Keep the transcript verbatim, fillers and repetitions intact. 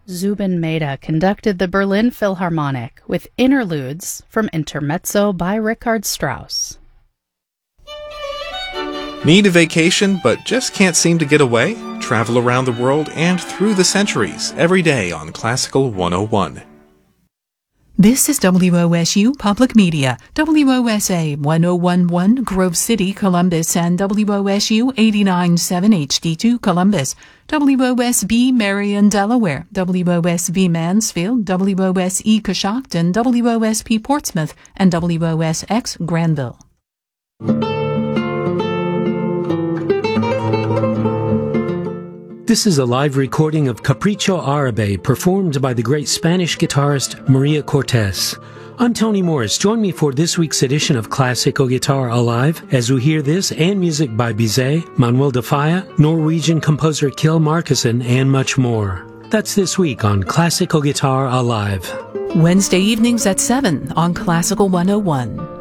Zubin Mehta conducted the Berlin Philharmonic with interludes from Intermezzo by Richard Strauss. Need a vacation but just can't seem to get away? Travel around the world and through the centuries every day on Classical one oh one. This is W O S U Public Media, W O S A one oh one point one Grove City, Columbus, and W O S U eighty-nine point seven H D two Columbus, W O S B Marion, Delaware, W O S B Mansfield, W O S E Coshocton, W O S P Portsmouth, and W O S X Granville. This is a live recording of Capricho Árabe performed by the great Spanish guitarist Maria Cortés. I'm Tony Morris. Join me for this week's edition of Classical Guitar Alive as we hear this and music by Bizet, Manuel de Falla, Norwegian composer Kjell Markussen, and much more. That's this week on Classical Guitar Alive. Wednesday evenings at seven on Classical one oh one.